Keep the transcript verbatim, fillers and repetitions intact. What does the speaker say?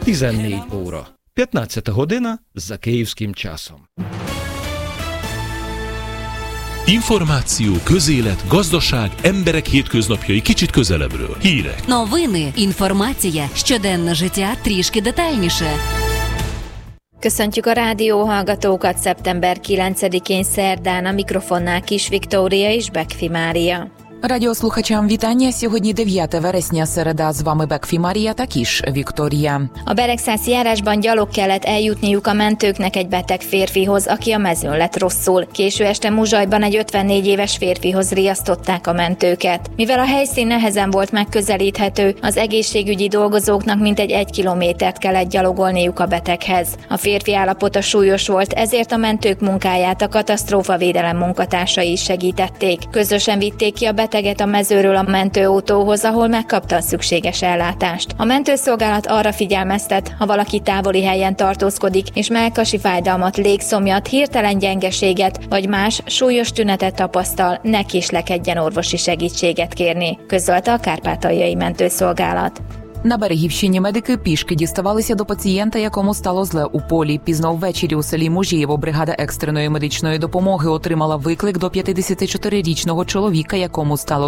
tizennégy óra. п'ятнадцята година за київським часом. Információ, közélet, gazdaság, emberek hétköznapjai kicsit közelebbről. Hírek. Новини, інформація, щоденне життя трішки детальніше. Köszöntjük a rádióhallgatókat szeptember kilencedikén szerdán, a mikrofonnál Kis Viktória és Bekfi Mária. Радіослухачам вітання. Сьогодні дев'яте вересня, середа. З вами Бекфі Марія та Кіш Viktória. A Beregszászi járásban gyalog kellett eljutniuk a mentőknek egy beteg férfihoz, aki a mezőn lett rosszul. Késő este Muzsajban egy ötvennégy éves férfihoz riasztották a mentőket. Mivel a helyszín nehezen volt megközelíthető, az egészségügyi dolgozóknak mintegy egy kilométert kellett gyalogolniuk a beteghez. A férfi állapota súlyos volt, ezért a mentők munkáját a katasztrófavédelem munkatársai is segítették. Közösen vitték ki a beteget a mezőről a mentőautóhoz, ahol megkapta a szükséges ellátást. A mentőszolgálat arra figyelmeztet, ha valaki távoli helyen tartózkodik, és mellkasi fájdalmat, légszomjat, hirtelen gyengeséget vagy más súlyos tünetet tapasztal, ne késlekedjen orvosi segítséget kérni, közölte a Kárpátaljai Mentőszolgálat. На Берегівщині медики пішки діставалися до пацієнта, якому стало зле у полі. Пізно ввечері у селі Мужієво бригада екстреної медичної допомоги отримала виклик до п'ятдесятичотирирічного чоловіка, якому стало